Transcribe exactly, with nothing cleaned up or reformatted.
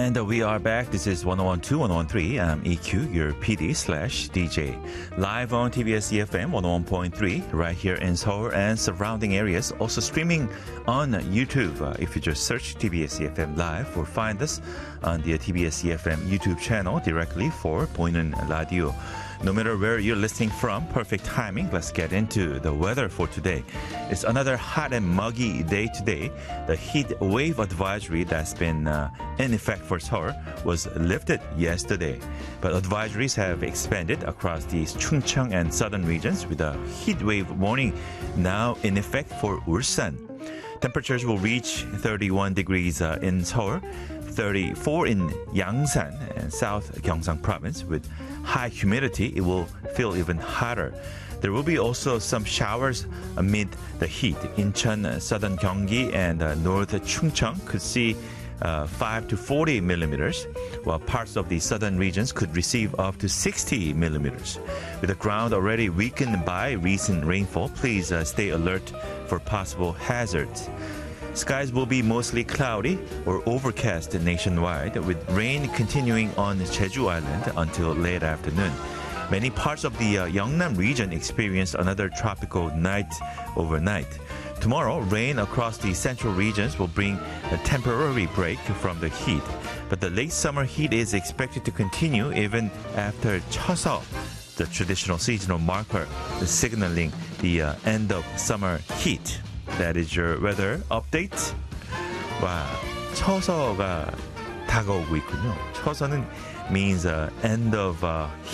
And uh, we are back. This is one oh one two, one oh one three. I'm E Q, your P D slash D J. Live on T B S E F M one oh one point three, right here in Seoul and surrounding areas. Also streaming on YouTube. Uh, if you just search T B S E F M Live or find us on the T B S E F M YouTube channel directly for 보이는 라디오. No matter where you're listening from, perfect timing. Let's get into the weather for today. It's another hot and muggy day today. The heat wave advisory that's been uh, in effect for Seoul was lifted yesterday. But advisories have expanded across the Chungcheong and southern regions with a heat wave warning now in effect for Ulsan. Temperatures will reach thirty-one degrees uh, in Seoul, thirty-four in Yangsan and South Gyeongsang province. With high humidity, it will feel even hotter. There will be also some showers amid the heat. Incheon, southern Gyeonggi, and uh, north Chungcheong could see uh, five to forty millimeters, while parts of the southern regions could receive up to sixty millimeters. With the ground already weakened by recent rainfall, please uh, stay alert for possible hazards. Skies will be mostly cloudy or overcast nationwide, with rain continuing on Jeju Island until late afternoon. Many parts of the uh, Yeongnam region experienced another tropical night overnight. Tomorrow, rain across the central regions will bring a temporary break from the heat. But the late summer heat is expected to continue even after Cheoseok, the traditional seasonal marker signaling the uh, end of summer heat. That is your weather update. 와, 처서가 다가오고 있군요. 처서는 means uh, end of uh,